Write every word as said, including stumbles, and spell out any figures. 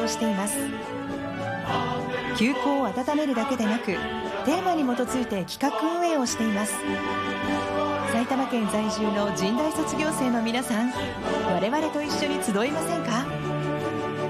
をしています。休校を温めるだけでなく、テーマに基づいて企画運営をしています。埼玉県在住の神大卒業生の皆さん、我々と一緒に集いませんか？